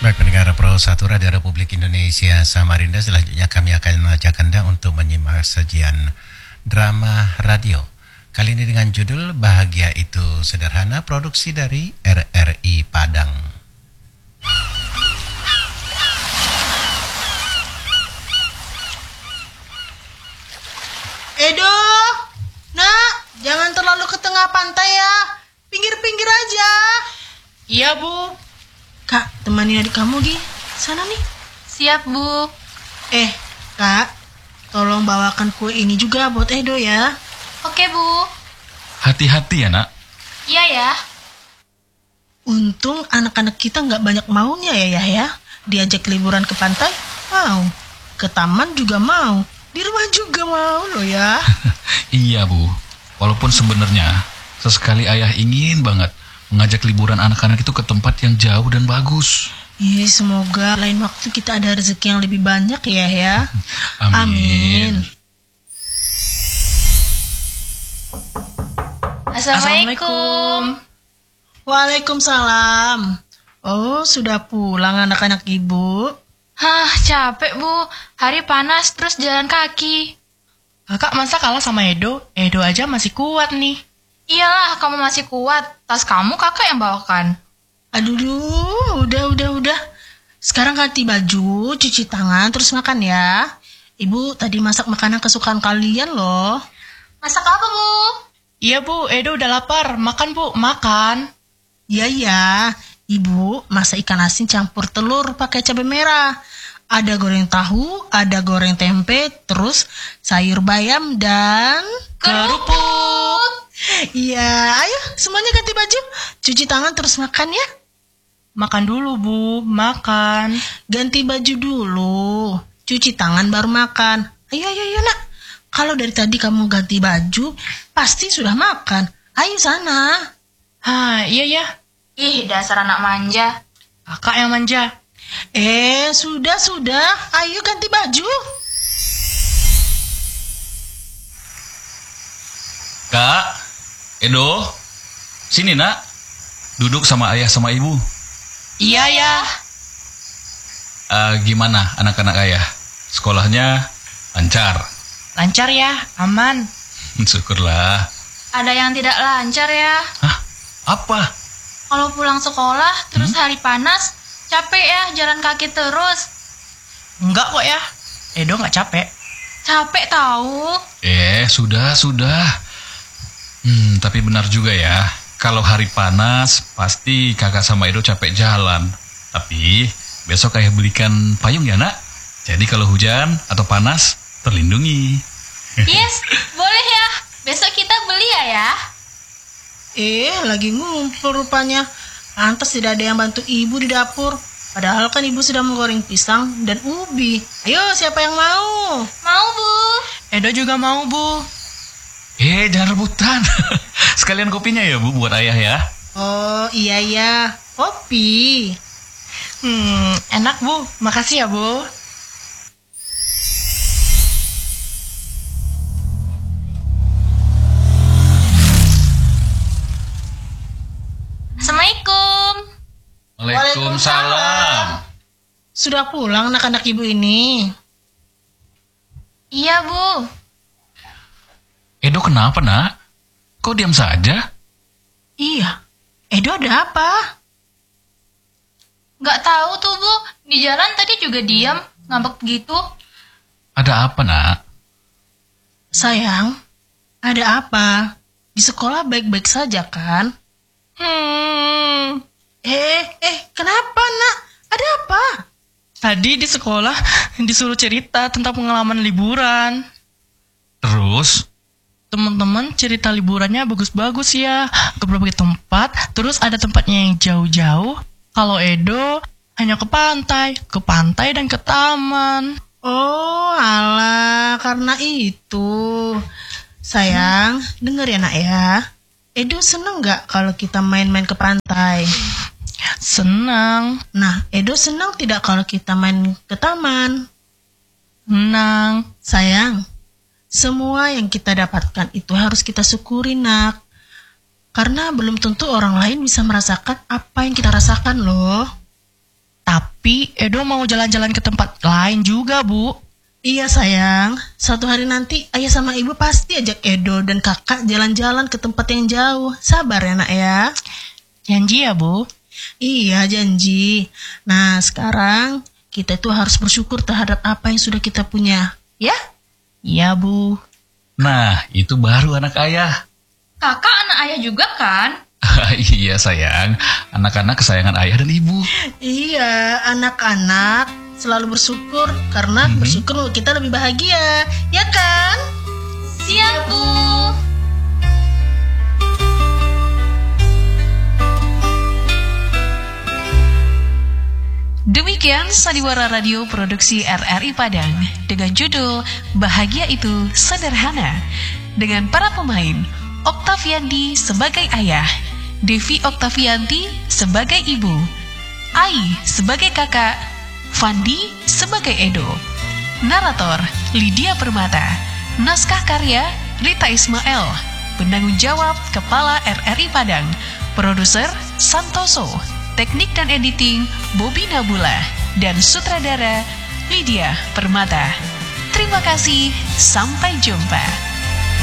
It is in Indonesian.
Baik pendengar Pro 1 Radio Republik Indonesia Samarinda, selanjutnya kami akan mengajak Anda untuk menyimak sajian drama radio. Kali ini dengan judul Bahagia Itu Sederhana, produksi dari RRI Padang. Edo, nak, jangan terlalu ke tengah pantai ya. Pinggir-pinggir aja. Iya, Bu. Kak, temani adik kamu di sana nih. Siap, Bu. Kak, tolong bawakan kue ini juga buat Edo ya. Oke, Bu. Hati-hati ya, Nak. Iya ya. Untung anak-anak kita nggak banyak maunya ya. Diajak liburan ke pantai, mau. Ke taman juga mau. Di rumah juga mau loh ya. Iya, Bu. Walaupun sebenarnya sesekali ayah ingin banget mengajak liburan anak-anak itu ke tempat yang jauh dan bagus. Semoga lain waktu kita ada rezeki yang lebih banyak ya. Amin. Assalamualaikum. Waalaikumsalam. Oh, sudah pulang anak-anak ibu? Hah, capek, Bu. Hari panas terus jalan kaki. Kakak masa kalah sama Edo? Edo aja masih kuat nih. Iyalah, kamu masih kuat. Tas kamu kakak yang bawakan. Aduh, udah. Sekarang ganti baju, cuci tangan, terus makan ya. Ibu tadi masak makanan kesukaan kalian loh. Masak apa, Bu? Iya, Bu. Edo udah lapar. Makan, Bu. Makan. Iya. Ibu masak ikan asin campur telur pakai cabai merah. Ada goreng tahu, ada goreng tempe, terus sayur bayam dan Kerupuk. Iya, ayo semuanya ganti baju, cuci tangan terus makan ya. Makan dulu, Bu. Makan. Ganti baju dulu, cuci tangan baru makan. Ayo nak. Kalau dari tadi kamu ganti baju, pasti sudah makan. Ayo sana. Iya ya. Ih, dasar anak manja. Kakak yang manja. Sudah. Ayo ganti baju. Kak, Edo, sini, Nak. Duduk sama ayah sama ibu. Iya ya. Gimana anak-anak ayah? Sekolahnya lancar? Lancar ya. Aman. Syukurlah. Ada yang tidak lancar ya. Hah? Apa? Kalau pulang sekolah terus hari panas, capek ya jalan kaki terus. Enggak kok ya. Edo nggak capek. Capek tahu. Sudah. Tapi benar juga ya. Kalau hari panas, pasti kakak sama Edo capek jalan. Tapi besok ayah belikan payung ya, Nak. Jadi kalau hujan atau panas, terlindungi. Yes, boleh ya. Besok kita beli ya. Lagi ngumpul rupanya. Pantas tidak ada yang bantu ibu di dapur. Padahal kan ibu sudah menggoreng pisang dan ubi. Ayo, siapa yang mau? Mau, Bu. Edo juga mau, Bu. Jangan rebutan. Sekalian kopinya ya, Bu, buat ayah ya. Oh, iya. Kopi. Enak, Bu. Makasih ya, Bu. Assalamualaikum. Waalaikumsalam. Sudah pulang anak-anak ibu ini? Iya, Bu. Edo kenapa, Nak? Kok diam saja? Iya. Edo ada apa? Nggak tahu tuh, Bu. Di jalan tadi juga diam, ngambek gitu. Ada apa, Nak? Sayang, ada apa? Di sekolah baik-baik saja kan? Kenapa nak? Ada apa? Tadi di sekolah disuruh cerita tentang pengalaman liburan. Terus? Teman-teman cerita liburannya bagus-bagus ya. Ke berbagai tempat. Terus ada tempatnya yang jauh-jauh. Kalau Edo hanya ke pantai dan ke taman. Oh alah, karena itu. Sayang, denger ya nak ya. Edo seneng gak kalau kita main-main ke pantai? Senang. Nah, Edo senang tidak kalau kita main ke taman? Senang. Sayang, semua yang kita dapatkan itu harus kita syukuri, nak. Karena belum tentu orang lain bisa merasakan apa yang kita rasakan loh. Tapi Tapi Edo mau jalan-jalan ke tempat lain juga, Bu. Iya sayang, suatu hari nanti ayah sama ibu pasti ajak Edo dan kakak jalan-jalan ke tempat yang jauh. Sabar ya nak ya. Janji ya, Bu? Iya janji. Nah sekarang kita itu harus bersyukur terhadap apa yang sudah kita punya. Ya? Iya, Bu. Nah, itu baru anak ayah. Kakak anak ayah juga kan? Iya sayang, anak-anak kesayangan ayah dan ibu. Iya, anak-anak selalu bersyukur karena bersyukur kita lebih bahagia, ya kan? Siap, Bu. Demikian Sandiwara Radio Produksi RRI Padang dengan judul Bahagia Itu Sederhana dengan para pemain Oktaviandi sebagai ayah, Devi Oktavianti sebagai ibu, Ai sebagai kakak, Fandi sebagai Edo. Narator Lydia Permata, naskah karya Rita Ismail, penanggung jawab Kepala RRI Padang, produser Santoso, teknik dan editing Bobby Nabula, dan sutradara Lydia Permata. Terima kasih, sampai jumpa.